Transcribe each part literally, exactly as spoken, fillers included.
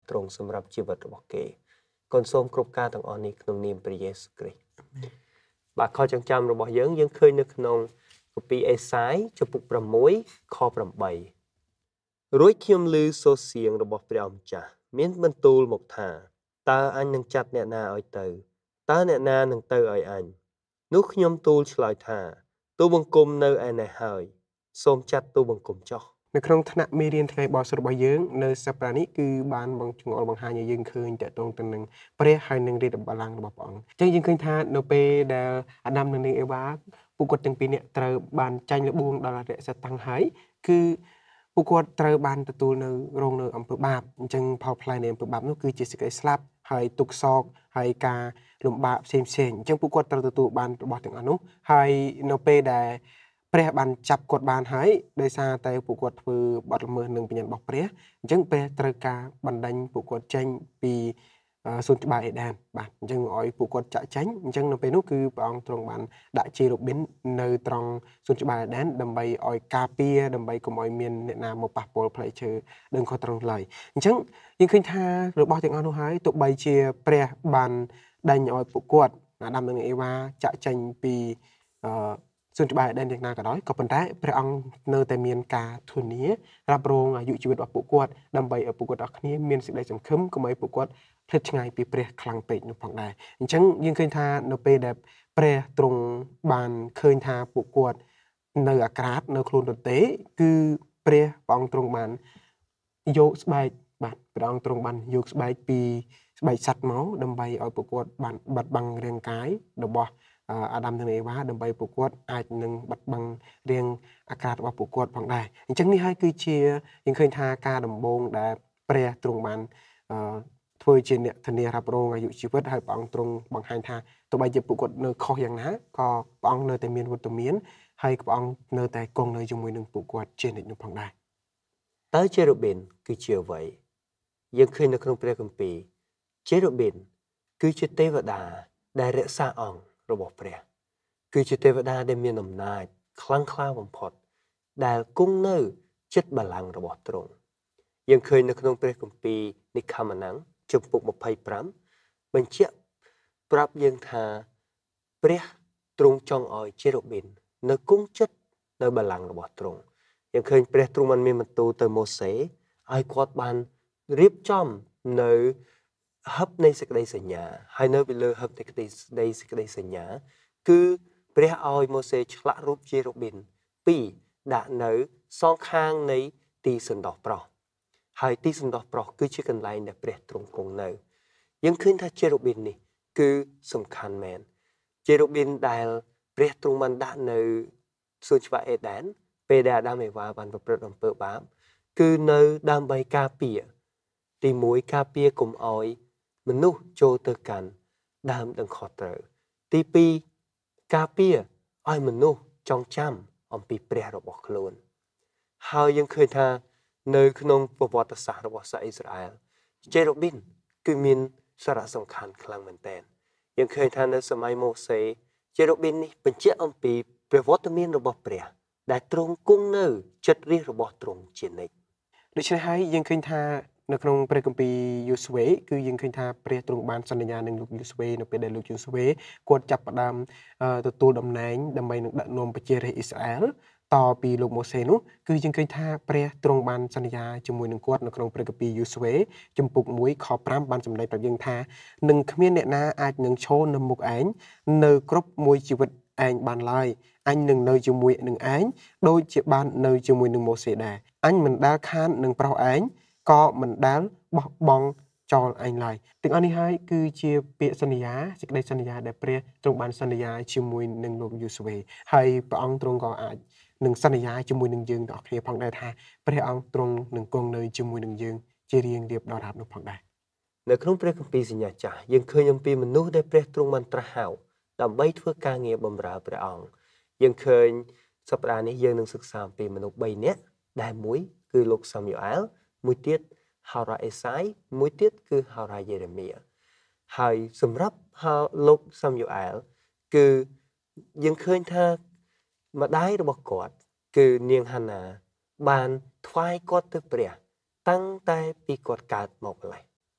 ទ្រង់សម្រាប់ជីវិតរបស់គេកូនសូមគ្រប់ការទាំងអស់នេះក្នុងនាមព្រះយេស៊ូវគ្រីស្ទបាទខចងចាំរបស់យើងយើងឃើញនៅក្នុងគម្ពីរអេសាយចំពុក6ខ8រួចខ្ញុំឮសូរសៀងរបស់ព្រះអម្ចាស់មានបន្ទូលមកថាតើអញនឹងចាត់អ្នកណាឲ្យទៅតើអ្នកណានឹងទៅឲ្យអញនោះខ្ញុំទូលឆ្លើយថាទូលបង្គំនៅឯនេះហើយសូមចាត់ទូលបង្គំចុះនៅក្នុងថ្នាក់មេរៀនថ្ងៃបោះសរបស់យើងនៅសប្តាហ៍នេះគឺបានបងចង្អុលបង្ហាញឲ្យយើងឃើញតកតងទៅនឹងព្រះហើយនឹងរាជបល្ល័ង្ករបស់ព្រះអង្គអញ្ចឹងយើងឃើញថានៅពេលដែលអាដាមនិងនាងអេវ៉ាពួកគាត់ទាំងពីរនាក់ត្រូវបានចាញ់លបួងដល់អរិយសត្វតាំងហើយគឺពួកគាត់ត្រូវបានទទួលនៅរងនៅអំពើបាបអញ្ចឹងផលផ្លែនៃអំពើបាបនោះគឺជាសេចក្តីស្លាប់ហើយទុក្ខសោកហើយការលំបាកផ្សេងផ្សេងអញ្ចឹងពួកគាត់ត្រូវទទួលបានរបស់ទាំងអស់នោះហើយនៅពេលដែលព្រះបានចាប់គាត់បានហើយដោយសារតែពួកគាត់ធ្វើបទល្មើសនឹងបញ្ញារបស់ព្រះអញ្ចឹងព្រះត្រូវការបណ្ដេញពួកគាត់ចេញពីសួនច្បារអេដែនបាទអញ្ចឹងឲ្យពួកគាត់ចាក់ចេញអញ្ចឹងនៅពេលនោះគឺព្រះអង្គទ្រង់បានដាក់ជារូបិននៅត្រង់សួនច្បារអេដែនដើម្បីឲ្យការពារដើម្បីកុំឲ្យមានអ្នកណាមកប៉ះពាល់ផ្លែឈើដឹងខុសត្រង់ឡើយអញ្ចឹងយើងឃើញថារបស់ទាំងអស់នោះហើយទោះបីជាព្រះបានដេញឲ្យពួកគាត់អាដាមនិងអេវ៉ាចាក់ចេញពីអឺសួនច្បារអេដែនយ៉ាងណាក៏ដោយក៏ប៉ុន្តែព្រះអង្គនៅតែមានការធានារ៉ាប់រងអាយុជីវិតរបស់ពួកគាត់ដើម្បីឲ្យពួកគាត់អស់គ្នាមានសេចក្តីសង្ឃឹមកុំឲ្យពួកគាត់ភ្លេចឆ្ងាយពីព្រះខ្លាំងពេកនោះផងដែរអញ្ចឹងយើងឃើញថានៅពេលដែលព្រះទ្រង់បានឃើញថាពួកគាត់នៅអាក្រាតនៅខ្លួនទទេគឺព្រះព្រះអង្គទ្រង់បានយកស្បែកបាទព្រះអង្គទ្រង់បានយកស្បែកពីស្បែកសត្វមកដើម្បីឲ្យពួកគាត់បានបាត់បង់រាងកាយរបស់អាដាមនិងអេវ៉ាដើម្បីពួកគាត់អាចនឹងបាត់បង់រាងអាក្រាតរបស់ពួកគាត់ផងដែរអញ្ចឹងនេះហើយគឺជាយើងឃើញថាការដំបូងដែលព្រះទ្រង់បានអឺធ្វើជាអ្នកធានារ៉ាប់រងអាយុជីវិតហើយព្រះអង្គទ្រង់បង្ហាញថាទោះបីជាពួកគាត់នៅខុសយ៉ាងណាក៏ព្រះអង្គនៅតែមានវត្តមានហើយព្រះអង្គនៅតែគង់នៅជាមួយនឹងពួកគាត់ជានិច្ចនោះផងដែរតើជេរូប៊ីនគឺជាអ្វីយើងឃើញនៅក្នុងព្រះគម្ពីរជេរូប៊ីនគឺជាទេវតាដែលរក្សាអង្គរបស់ព្រះគឺជាទេវតាដែលមានអំណាចខ្លាំងក្លាបំផុតដែលគង់នៅជិតបល្ល័ង្ករបស់ទ្រង់យើងឃើញនៅក្នុងព្រះគម្ពីរនិខមណាំងជំពូកម្ភៃប្រាំបញ្ជាក់ប្រាប់យើងថាព្រះទ្រង់ចង់ឲ្យជេរូប៊ីននៅគង់ជិតនៅបល្ល័ង្ករបស់ទ្រង់យើងឃើញព្រះទ្រង់បានមានបន្ទូលទៅម៉ូសេឲ្យគាត់បានរៀបចំនៅហឹបនៃសេចក្តីសញ្ញាហើយនៅពីលើហឹបនៃសេចក្តីសញ្ញាគឺព្រះឲ្យម៉ូសេឆ្លាក់រូបជេរូប៊ីនពីរដាក់នៅសងខាងនៃទីសណ្ដោះប្រុសហើយទីសណ្ដោះប្រុសគឺជាកន្លែងដែលព្រះទ្រង់គង់នៅយើងឃើញថាជេរូប៊ីននេះគឺសំខាន់មែនជេរូប៊ីនដែលព្រះទ្រង់បានដាក់នៅសួនច្បារអេដែនពេលដែលអាដាមអេវ៉ាបានប្រព្រឹត្តអំពើបាបគឺនៅដើម្បីការពារទីមួយការពារកុំឲ្យមនុស្សចូលទៅកាន់ដើមដឹងខុសត្រូវទីពីរការពារឲ្យមនុស្សចងចាំអំពីព្រះរបស់ខ្លួនហើយយើងឃើញថានៅក្នុងប្រវត្តិសាស្ត្ររបស់សាសអ៊ីស្រាអែលជេរូប៊ីនគឺមានសារៈសំខាន់ខ្លាំងមែនទែនយើងឃើញថានៅសម័យម៉ូសេជេរូប៊ីននេះបញ្ជាក់អំពីព្រះវត្តមានរបស់ព្រះដែលទ្រង់គង់នៅចិត្តរាជរបស់ទ្រង់ជានិច្ចដូច្នេះហើយយើងឃើញថានៅក្នុងព្រះគម្ពីរយូស្វេគឺយើងឃើញថាព្រះទ្រង់បានសន្យានឹងលោកយូស្វេនៅពេលដែលលោកយូស្វេគាត់ចាប់ផ្ដើមទទួលតំណែងដើម្បីនឹងដឹកនាំប្រជារាស្ត្រអ៊ីស្រាអែលតពីលោកម៉ូសេនោះគឺយើងឃើញថាព្រះទ្រង់បានសន្យាជាមួយនឹងគាត់នៅក្នុងព្រះគម្ពីរយូស្វេជំពូកមួយខប្រាំបានសម្ដែងប្រាប់យើងថានឹងគ្មានអ្នកណាអាចនឹងឈរនៅមុខឯងនៅគ្រប់មួយជីវិតឯងបានឡើយអញនឹងនៅជាមួយនឹងឯងដូចជាបាននៅជាមួយនឹងម៉ូសេដែរអញមិនដែលខាននឹងប្រុសឯងក៏មិនដែលបោះបង់ចោលឯងឡើយទាំងអស់នេះហើយគឺជាពាក្យសន្យាសេចក្តីសន្យាដែលព្រះទ្រង់បានសន្យាជាមួយនឹងលោកយូស្វេហើយព្រះអង្គទ្រង់ក៏អាចនឹងសន្យាជាមួយនឹងយើងទាំងអស់គ្នាផងដែរថាព្រះអង្គទ្រង់នឹងគង់នៅជាមួយនឹងយើងជារៀងរៀបដរាបនោះផងដែរនៅក្នុងព្រះគម្ពីរសញ្ញាចាស់យើងឃើញអំពីមនុស្សដែលព្រះទ្រង់បានត្រាស់ហៅដើម្បីធ្វើការងារបម្រើព្រះអង្គយើងឃើញសប្តាហ៍នេះយើងនឹងសិក្សាអំពីមនុស្សបីនាក់ដែលមួយគឺលោកសាមយូអែលមួយទៀតហោរ៉ាអេសាយមួយទៀតគឺហោរ៉ាយេរេមៀហើយសម្រាប់លោកសាមយូអែលគឺយើងឃើញថាម្ដាយរបស់គាត់គឺនាងហាណាបានថ្វាយគាត់ទៅព្រះតាំងតែពីគាត់កើតមកម្ល៉េះ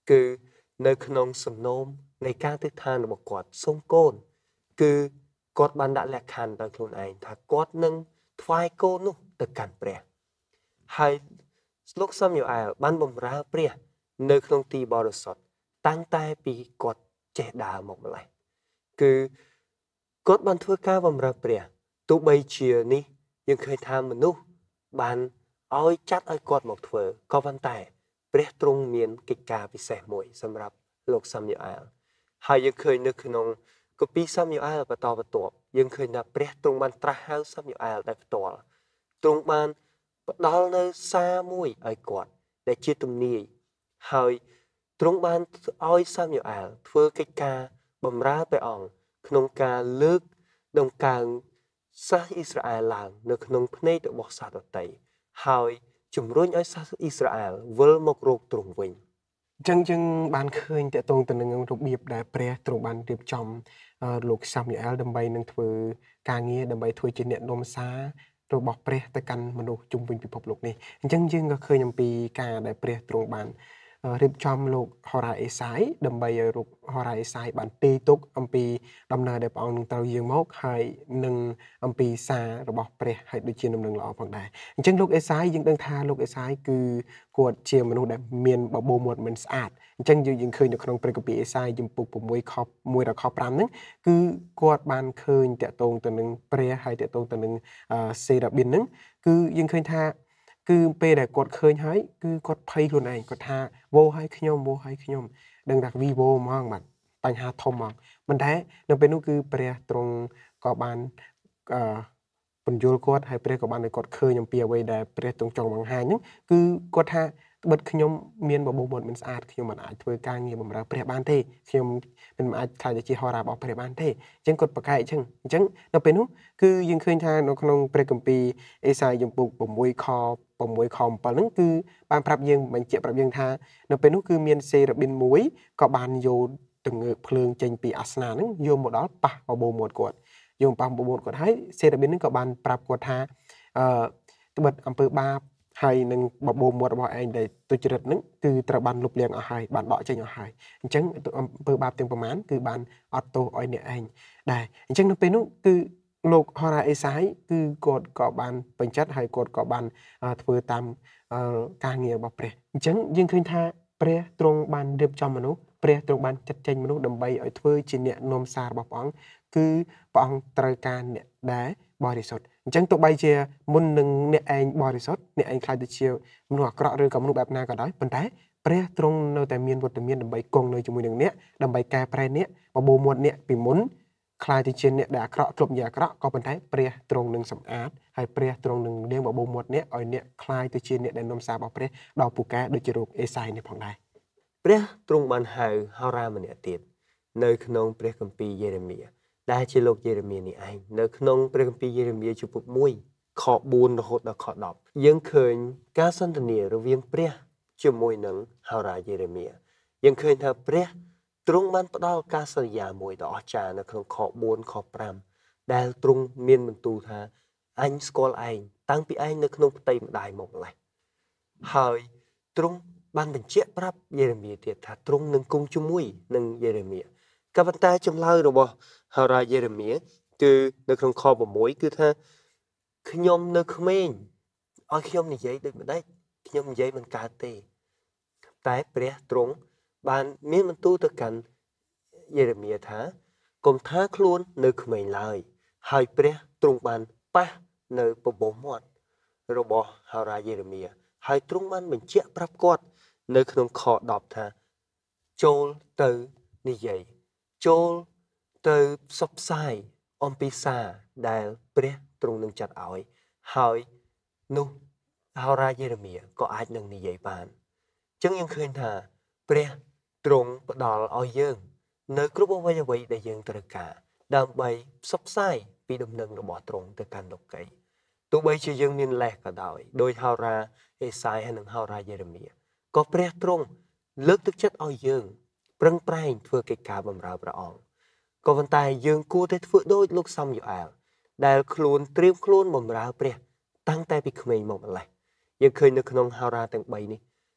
គឺនៅក្នុងសំណូមនៃការទិដ្ឋានរបស់គាត់សូមកូនគឺគាត់បានដាក់លក្ខខណ្ឌដល់ខ្លួនឯងថាគាត់នឹងថ្វាយកូននោះទៅកាន់ព្រះហើយលោកសាមយូអែលបានបម្រើព្រះនៅក្នុងទីបរិសុទ្ធតាំងតែពីគាត់ចេះដើរមកម្ល៉េះគឺគាត់បានធ្វើការបម្រើព្រះទោះបីជានេះយើងឃើញថាមនុស្សបានឲ្យចាត់ឲ្យគាត់មកធ្វើក៏ប៉ុន្តែព្រះទ្រង់មានកិច្ចការពិសេសមួយសម្រាប់លោកសាមយូអែលហើយយើងឃើញនៅក្នុងគម្ពីរសាមយូអែលបន្តបន្ទាប់យើងឃើញថាព្រះទ្រង់បានត្រាស់ហៅសាមយូអែលដោយផ្ទាល់ទ្រង់បានផ្ដល់នៅសារមួយឲ្យគាត់ដែលជាទំនាយហើយទ្រង់បានឲ្យសាមយូអែលធ្វើកិច្ចការបម្រើព្រះអង្គក្នុងការលើកដង្កើងសាសអ៊ីស្រាអែលឡើងនៅក្នុងភ្នែករបស់សាសដទៃហើយជំរុញឲ្យសាសអ៊ីស្រាអែលវិលមករកទ្រង់វិញអញ្ចឹងយើងបានឃើញតកតងទៅនឹងរបៀបដែលព្រះទ្រង់បានរៀបចំលោកសាមយូអែលដើម្បីនឹងធ្វើការងារដើម្បីធ្វើជាអ្នកនាំសាររបស់ព្រះទៅកាន់មនុស្សជុំវិញពិភពលោកនេះអញ្ចឹងយើងក៏ឃើញអំពីការដែលព្រះទ្រង់បានរៀបចំលោកហោរ៉ាអេសាយដើម្បីឲ្យលោកហោរ៉ាអេសាយបានទេទុកអំពីដំណើរដែលព្រះអង្គនឹងត្រូវយាងមកហើយនឹងអំពីសាររបស់ព្រះហើយដូចជាដំណឹងល្អផងដែរអញ្ចឹងលោកអេសាយយើងដឹងថាលោកអេសាយគឺគាត់ជាមនុស្សដែលមានបបោមាត់មិនស្អាតអញ្ចឹងយើងយើងឃើញនៅក្នុងព្រះគម្ពីរអេសាយជំពូក៦ខមួយដល់ខ៥ហ្នឹងគឺគាត់បានឃើញតកតងទៅនឹងព្រះហើយតកតងទៅនឹងសេរ៉ាប៊ីនហ្នឹងគឺយើងឃើញថាគឺពេលដែលគាត់ឃើញហើយគឺគាត់ភ័យខ្លួនឯងគាត់ថាវោឲ្យខ្ញុំវោឲ្យខ្ញុំដឹងថាវីវោហ្មងបាទបញ្ហាធំហ្មងមិនតែនៅពេលនោះគឺព្រះទ្រង់ក៏បានអឺបញ្យល់គាត់ហើយព្រះក៏បានឲ្យគាត់ឃើញអំពីអ្វីដែលព្រះទ្រង់ចង់បង្ហាញហ្នឹងគឺគាត់ថាបិទខ្ញុំមានបបោមាត់មិនស្អាតខ្ញុំមិនអាចធ្វើការងារបម្រើព្រះបានទេខ្ញុំមិនអាចខ្លាចជាហោរារបស់ព្រះបានទេអញ្ចឹងគាត់ប្រកែកអញ្ចឹងអញ្ចឹងនៅពេលនោះគឺយើងឃើញថានៅក្នុងព្រះគម្ពីរអេសាយជំពូក6ខ6ខ7ហ្នឹងគឺបានប្រាប់យើងបញ្ជាក់ប្រាប់យើងថានៅពេលនោះគឺមានសេរ៉ាប៊ីនមួយក៏បានយកទងើកភ្លើងចេញពីអាសនៈហ្នឹងយកមកដល់ប៉ះបបោមាត់គាត់យកប៉ះបបោមាត់គាត់ហើយសេរ៉ាប៊ីនហ្នឹងក៏បានប្រាប់គាត់ថាអឺត្បិតអំពើបាបហើយនឹងបបោមាត់របស់ឯងដែលទុច្ចរិតហ្នឹងគឺត្រូវបានលុបលាងអស់ហើយបានដកចេញអស់ហើយអញ្ចឹងអំពើបាបទាំងប្រមាណគឺបានអត់ទោសឲ្យអ្នកឯងដែរអញ្ចឹងនៅពេលនោះគឺលោកហោរ៉ាអេសាយគឺគាត់ក៏បានបញ្ជាក់ហើយគាត់ក៏បានធ្វើតាមការងាររបស់ព្រះអញ្ចឹងយើងឃើញថាព្រះទ្រង់បានរៀបចំមនុស្សព្រះទ្រង់បានចាត់ចែងមនុស្សដើម្បីឲ្យធ្វើជាអ្នកនាំសាររបស់ព្រះអង្គគឺព្រះអង្គត្រូវការអ្នកដែលបរិសុទ្ធអញ្ចឹងទោះបីជាមុននឹងអ្នកឯងបរិសុទ្ធអ្នកឯងខ្លាចទៅជាមនុស្សអាក្រក់ឬក៏មនុស្សបែបណាក៏ដោយប៉ុន្តែព្រះទ្រង់នៅតែមានវត្តមានដើម្បីគង់នៅជាមួយនឹងអ្នកដើម្បីកែប្រែអ្នកបបោមាត់អ្នកពីមុនខ្លាចទៅជាអ្នកដែលអាក្រក់គ្រប់យ៉ាងអាក្រក់ក៏ប៉ុន្តែព្រះទ្រង់នឹងសម្អាតហើយព្រះទ្រង់នឹងលាងបបោមាត់អ្នកឲ្យអ្នកខ្លាចទៅជាអ្នកដែលនាំសាររបស់ព្រះដល់ពូកែដូចជារូបអេសាយនេះផងដែរព្រះទ្រង់បានហៅហោរ៉ាម្នាក់ទៀតនៅក្នុងព្រះគម្ពីរយេរេមៀដែលជាលោកយេរេមៀនេះឯងនៅក្នុងព្រះគម្ពីរយេរេមៀជំពូកមួយខបួនរហូតដល់ខដប់យើងឃើញការសន្ទនារវាងព្រះជាមួយនឹងហោរ៉ាយេរេមៀយើងឃើញថាព្រះទ្រង់បានផ្ដល់ការសន្យាមួយដ៏អស្ចារ្យនៅក្នុងខបួនខប្រាំដែលទ្រង់មានបន្ទូលថាអញស្គាល់ឯងតាំងពីឯងនៅក្នុងផ្ទៃម្ដាយមកម្ល៉េះហើយទ្រង់បានបញ្ជាក់ប្រាប់យេរេមៀទៀតថាទ្រង់នឹងគង់ជាមួយនឹងយេរេមៀក៏ប៉ុន្តែចម្លើយរបស់ហោរ៉ាយេរេមៀគឺនៅក្នុងខ6គឺថាខ្ញុំនៅក្មេងឲ្យខ្ញុំនិយាយដូចម្ដេចខ្ញុំនិយាយមិនកើតទេតែព្រះទ្រង់បានមានបន្ទូលទៅកាន់យេរេមៀថាកុំថាខ្លួននៅក្មេងឡើយហើយព្រះទ្រង់បានប៉ះនៅបបោមាត់របស់ហោរ៉ាយេរេមៀហើយទ្រង់បានបញ្ជាក់ប្រាប់គាត់នៅក្នុងខដប់ថាចូលទៅនិយាយចូលទៅផ្សព្វផ្សាយអំពីសារដែលព្រះទ្រង់នឹងចាត់ឲ្យហើយនោះហោរ៉ាយេរេមៀក៏អាចនឹងនិយាយបានអញ្ចឹងយើងឃើញថាព្រះទ្រង់ផ្ដល់ឲ្យយើងនៅគ្រប់អ្វីអ្វីដែលយើងត្រូវការដើម្បីផ្សព្វផ្សាយពីដំណឹងរបស់ទ្រង់ទៅកាន់លោកីទោះបីជាយើងមានលេសក៏ដោយដោយហោរ៉ាអេសាយហើយនិងហោរ៉ាយេរេមៀក៏ព្រះទ្រង់លើកទឹកចិត្តឲ្យយើងប្រឹងប្រែងធ្វើកិច្ចការបម្រើព្រះអង្គក៏ប៉ុន្តែយើងគួរតែធ្វើដូចលោកសាមយូអែលដែលខ្លួនត្រៀមខ្លួនបម្រើព្រះតាំងតែពីក្មេងមកម្ល៉េះយើងឃើញនៅក្នុងហោរ៉ាទាំង3នេះ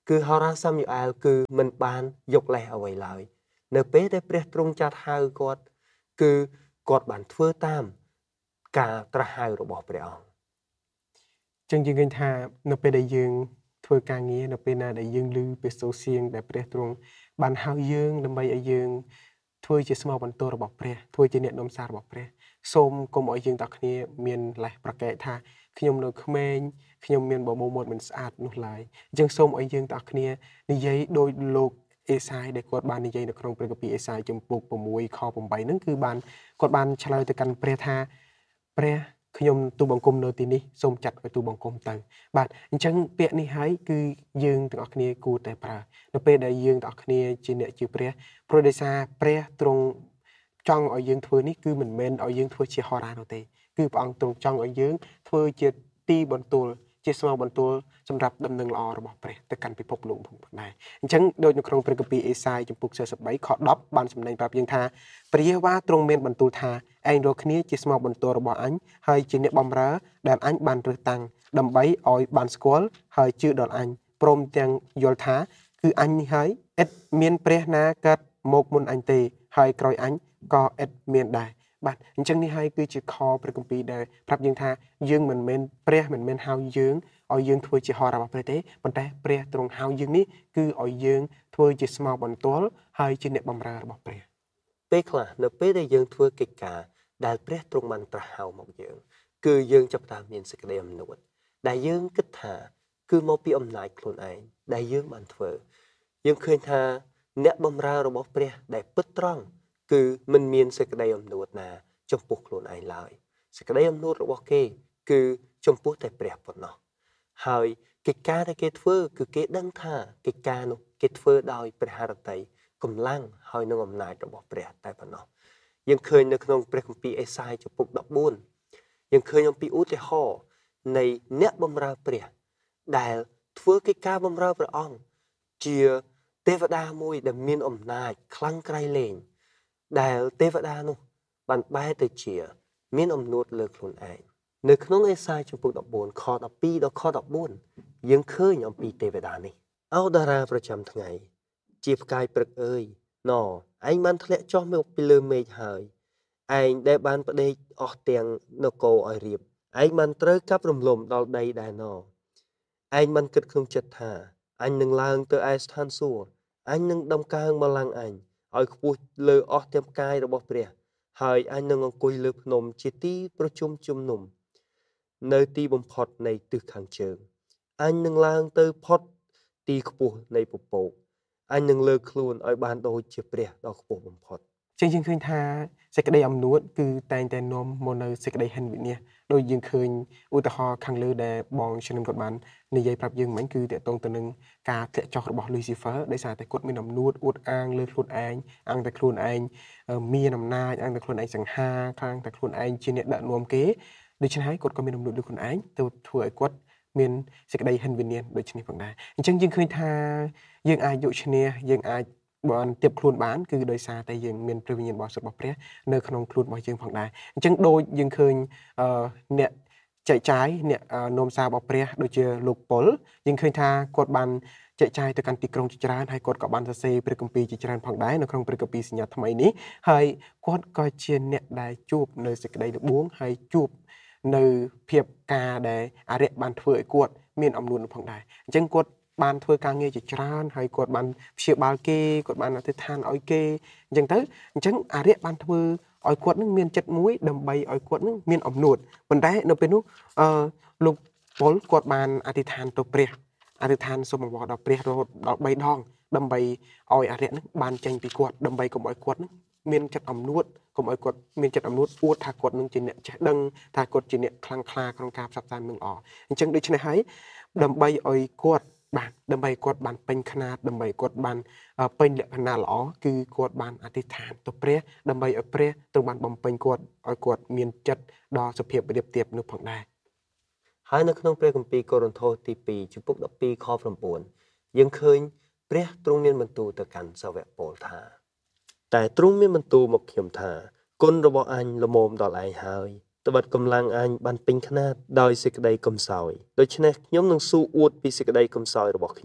គឺហោរាសាមូអែលគឺមិនបានយកលេសអ្វីឡើយនៅពេលដែលព្រះទ្រង់ចាត់ហៅគាត់គឺគាត់បានធ្វើតាមការត្រាស់ហៅរបស់ព្រះអង្គចឹងយើងឃើញថានៅពេលដែលយើងធ្វើការងារនៅពេលណាដែលយើងឮពីសូរសៀងដែលព្រះទ្រង់បានហៅយើងដើម្បីឲ្យយើងធ្វើជាស្មោះបន្ទោរបស់ព្រះធ្វើជាអ្នកនាំសាររបស់ព្រះសូមកុំឲ្យយើងទាំងគ្នាមានលេសប្រកែកថាខ្ញុំនៅក្មេងខ្ញុំមានបបោមាត់មិនស្អាតនោះឡើយអញ្ចឹងសូមឲ្យយើងទាំងគ្នានិយាយដោយលោកអេសាយដែលគាត់បាននិយាយនៅក្នុងព្រះគម្ពីរអេសាយជំពូក6ខ8ហ្នឹងគឺបានគាត់បានឆ្លើយទៅកាន់ព្រះថាព្រះខ្ញុំទូបង្គំនៅទីនេះសូមចាត់ឲ្យទូបង្គំទៅបាទអញ្ចឹងពាក្យនេះហើយគឺយើងទាំងអស់គ្នាគួរតែប្រើនៅពេលដែលយើងទាំងអស់គ្នាជាអ្នកជាព្រះព្រោះដោយសារព្រះទ្រង់ចង់ឲ្យយើងធ្វើនេះគឺមិនមែនឲ្យយើងធ្វើជាហោរានោះទេគឺព្រះអង្គទ្រង់ចង់ឲ្យយើងធ្វើជាទីបន្ទូលជាស្មោះបន្ទូលសម្រាប់ដំណឹងល្អរបស់ព្រះទៅកាន់ពិភពលោកផងដែរអញ្ចឹងដូចនៅក្នុងព្រះគម្ពីរអេសាយជំពូកสี่สิบ三ខដប់បានសម្ដែងប្រាប់យើងថាព្រះយេហូវ៉ាទ្រង់មានបន្ទូលថាឯងរាល់គ្នាជាស្មោះបន្ទូលរបស់អញហើយជាអ្នកបម្រើដែលអញបានរើសតាំងដើម្បីឲ្យបានស្គាល់ហើយជឿដល់អញព្រមទាំងយល់ថាគឺអញនេះហើយឥតមានព្រះណាកើតមកមុនអញទេហើយក្រោយអញក៏ឥតមានដែរបាទអញ្ចឹងនេះហើយគឺជាខព្រះគម្ពីរដែលប្រាប់យើងថាយើងមិនមែនព្រះមិនមែនហៅយើងឲ្យយើងធ្វើជាហោរារបស់ព្រះទេប៉ុន្តែព្រះទ្រង់ហៅយើងនេះគឺឲ្យយើងធ្វើជាស្មោះបន្ទាល់ហើយជាអ្នកបម្រើរបស់ព្រះពេលខ្លះនៅពេលដែលយើងធ្វើកិច្ចការដែលព្រះទ្រង់បានត្រាស់ហៅមកយើងគឺយើងចាប់ផ្ដើមមានសេចក្តីអំណួតដែលយើងគិតថាគឺមកពីអំណាចខ្លួនឯងដែលយើងបានធ្វើយើងឃើញថាអ្នកបម្រើរបស់ព្រះដែលពិតត្រង់គឺមិនមានសេចក្តីអំណួតណាចំពោះខ្លួនឯងឡើយសេចក្តីអំណួតរបស់គេគឺចំពោះតែព្រះប៉ុណ្ណោះហើយកិច្ចការដែលគេធ្វើគឺគេដឹងថាកិច្ចការនោះគេធ្វើដោយព្រះハរតីកម្លាំងហើយនឹងអំណាចរបស់ព្រះតែប៉ុណ្ណោះយើងឃើញនៅក្នុងព្រះគម្ពីរអេសាយជំពូក14យើងឃើញអំពីឧទាហរណ៍នៃអ្នកបម្រើព្រះដែលធ្វើកិច្ចការបម្រើព្រះអង្គជាទេវតាមួយដែលមានអំណាចខ្លាំងក្រៃលែងដែលទេវតានោះបានបែរទៅជាមានអំណួតលើខ្លួនឯងនៅក្នុងអេសាយជំពូក14ខ12ដល់ខ14យើងឃើញអំពីទេវតានេះអោតារាប្រចាំថ្ងៃជាផ្កាយព្រឹកអើយណឯងបានធ្លាក់ចុះមកពីលើមេឃហើយឯងដែលបានផ្ដេកអស់ទាំងនគរឲ្យរៀបឯងបានត្រូវកាប់រំលំដល់ដីដែរណឯងបានគិតក្នុងចិត្តថាអញនឹងឡើងទៅឯស្ថានសួគ៌អញនឹងដំកើងបល្ល័ង្កអញឲ្យខ្ពស់លើអស់ទាំងផ្កាយរបស់ព្រះហើយអញនឹងអង្គុយលើភ្នំជាទីប្រជុំជំនុំនៅទីបំផុតនៃទិសខាងជើងអញនឹងឡើងទៅផុតទីខ្ពស់នៃពពកអញនឹងលើកខ្លួនឲ្យបានដូចជាព្រះដ៏ខ្ពស់បំផុតចឹងយើងឃើញថាសេចក្តីអំនួតគឺតែងតែនាំមកនៅសេចក្តីហិនវិនាសដោយយើងឃើញឧទាហរណ៍ខាងលើដែលបងជំនុំគាត់បាននិយាយប្រាប់យើងមិញគឺតកតងទៅនឹងការធ្លាក់ចុះរបស់ Lucifer ដោយសារតែគាត់មានអំនួតអួតអាងលើខ្លួនឯងអាងតែខ្លួនឯងមានអំណាចអាងតែខ្លួនឯងសង្ហាខាងតែខ្លួនឯងជាអ្នកដឹកនាំគេដូច្នេះហើយគាត់ក៏មានអំនួតលើខ្លួនឯងទៅធ្វើឲ្យគាត់មានសេចក្តីហិនវិនាសដូចនេះផងដែរអញ្ចឹងយើងឃើញថាយើងអាចយកឈ្នះយើងអាចបានទៀបខ្លួនបានគឺដោយសារតែយើងមានព្រះវិញ្ញាណបរិសុទ្ធរបស់ព្រះនៅក្នុងខ្លួនរបស់យើងផងដែរអញ្ចឹងដូចយើងឃើញអឺអ្នកចែកចាយអ្នកនាំសាររបស់ព្រះដូចជាលោកប៉ុលយើងឃើញថាគាត់បានចែកចាយទៅកាន់ទីក្រុងជាច្រើនហើយគាត់ក៏បានសរសេរព្រះគម្ពីរជាច្រើនផងដែរនៅក្នុងព្រះគម្ពីរសញ្ញាថ្មីនេះហើយគាត់ក៏ជាអ្នកដែលជួបនៅសេចក្តីល្បួងហើយជួបនៅភាពការដែលអរិយបានធ្វើឲ្យគាត់មានអំនួតផងដែរអញ្ចឹងគាត់បានធ្វើការងារជាច្រើនហើយគាត់បានព្យាបាលគេគាត់បានអធិដ្ឋានឲ្យគេអញ្ចឹងទៅអញ្ចឹងអរិយបានធ្វើឲ្យគាត់នឹងមានចិត្តមួយដើម្បីឲ្យគាត់នឹងមានអំនួតប៉ុន្តែនៅពេលនោះអឺលោកប៉ុលគាត់បានអធិដ្ឋានទៅព្រះអធិដ្ឋានសូមអង្វរដល់ព្រះរហូតដល់បីដងដើម្បីឲ្យអរិយនឹងបានចេញពីគាត់ដើម្បីកុំឲ្យគាត់នឹងមានចិត្តអំនួតកុំឲ្យគាត់មានចិត្តអំនួតអួតថាគាត់នឹងជាអ្នកចេះដឹងថាគាត់ជាអ្នកខ្លាំងក្លាក្នុងការផ្សព្វផ្សាយនឹងល្អអញ្ចឹងដូច្នេះហើយដើម្បីឲ្យគាត់បាទដើម្បីគាត់បានពេញខ្នាតដើម្បីគាត់បានពេញលក្ខណៈល្អគឺគាត់បានអធិដ្ឋានទៅព្រះដើម្បីឲ្យព្រះទ្រង់បានបំពេញគាត់ឲ្យគាត់មានចិត្តដល់សភាពរៀបទៀបនោះផងដែរហើយនៅក្នុងព្រះគម្ពីរកូរិនថូសទីពីរជំពូក12ខ9យើងឃើញព្រះទ្រង់មានបន្ទូលទៅកាន់សាវកប៉ុលថាតែទ្រង់មានបន្ទូលមកខ្ញុំថាគុណរបស់អញល្មមដល់ឯងហើយត្បិតកម្លាំងអញបានពេញខ្នាតដោយសេចក្តីកំសោយដូច្នេះខ្ញុំនឹងស៊ូអួតពីសេចក្តីកំសោយរបស់ខ្ញុំ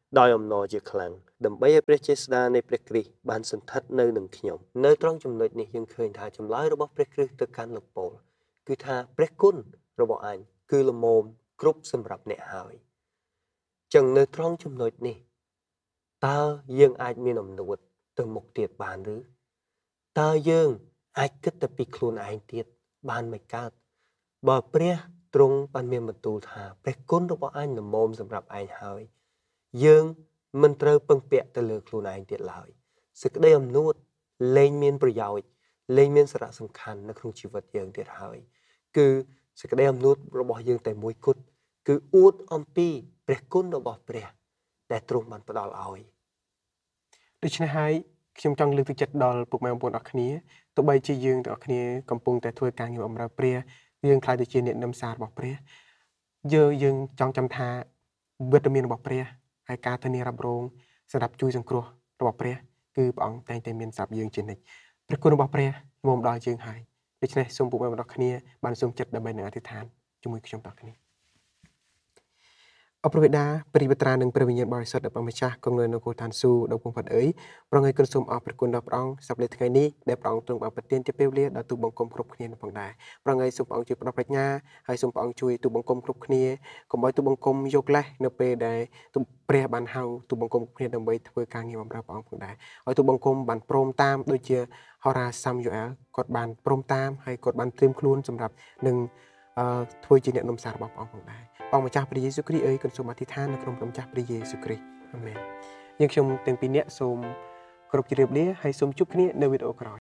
ដោយអំណរជាខ្លាំងដើម្បីឲ្យព្រះចេស្តានៃព្រះគ្រីស្ទបានសន្ធិដ្ឋនៅនឹងខ្ញុំនៅត្រង់ចំណុចនេះយើងឃើញថាចម្លើយរបស់ព្រះគ្រីស្ទទៅកាន់លោកប៉ូលគឺថាព្រះគុណរបស់អញគឺល្មមគ្រប់សម្រាប់អ្នកហើយចឹងនៅត្រង់ចំណុចនេះតើយើងអាចមានអំណួតទៅមុខទៀតបានឬតើយើងអាចគិតតែពីខ្លួនឯងទៀតបានមិនកើតបើព្រះទ្រង់បានមានបន្ទូលថាព្រះគុណរបស់អញល្មមសម្រាប់ឯងហើយយើងមិនត្រូវពឹងពាក់ទៅលើខ្លួនឯងទៀតឡើយសេចក្តីអំណួតលែងមានប្រយោជន៍លែងមានសារៈសំខាន់នៅក្នុងជីវិតយើងទៀតហើយគឺសេចក្តីអំណួតរបស់យើងតែមួយគត់គឺអួតអំពីព្រះគុណរបស់ព្រះដែលទ្រង់បានផ្ដល់ឲ្យដូច្នេះហើយខ្ញុំចង់លើកទឹកចិត្តដល់ពុកម៉ែបងប្អូនអរគ្នាទោះបីជាយើងទាំងអស់គ្នាកំពុងតែធ្វើការងារបម្រើព្រះយើងខ្លាចទៅជាអ្នកនាំសាររបស់ព្រះយើងយើងចង់ចាំថាវិធានរបស់ព្រះហើយការធានារ៉ាប់រងសម្រាប់ជួយសង្គ្រោះរបស់ព្រះគឺព្រះអង្គតែងតែមានសម្រាប់យើងជានិច្ចព្រះគុណរបស់ព្រះមកដល់យើងហើយដូច្នេះសូមពុកម៉ែបងប្អូនគ្នាបានសូមចិត្តដើម្បីនឹងអធិដ្ឋានជាមួយខ្ញុំទាំងគ្នាអរព្រះបិតាព្រះវិត្រានិងព្រះវិញ្ញាណបរិសុទ្ធដែលព្រះម្ចាស់គង់នៅនៅគោលឋានសួគ៌ដ៏ពងផាត់អើយប្រងឲ្យគុណសូមអរព្រះគុណដល់ព្រះអង្គសម្រាប់ថ្ងៃនេះដែលព្រះអង្គទ្រង់បានប្រទានជាពេលវេលាដល់ទូបង្គំគ្រប់គ្នាផងដែរប្រងឲ្យសូមព្រះអង្គជួយផ្ដល់ប្រាជ្ញាហើយសូមព្រះអង្គជួយទូបង្គំគ្រប់គ្នាកុំឲ្យទូបង្គំយកលេសនៅពេលដែលទូព្រះបានហៅទូបង្គំគ្នាដើម្បីធ្វើការងារបម្រើព្រះអង្គផងដែរឲ្យទូបង្គំបានព្រមតាមដូចជាហោរាសាមយូអែលគាត់បានព្រមតាមហើយគាត់បានត្រៀមខ្លួនសម្រាប់នឹងធ្វើជាអ្នកនាំសាររបស់ព្រះអង្គផងដែរព្រះម្ចាស់ព្រះយេស៊ូវគ្រីស្ទអើយគុណសូមអធិដ្ឋាននៅក្នុងព្រះម្ចាស់ព្រះយេស៊ូវគ្រីស្ទអាមែនយើងខ្ញុំទាំងពីរនាក់សូមគោរពជម្រាបលាហើយសូមជួបគ្នានៅវីដេអូក្រោយ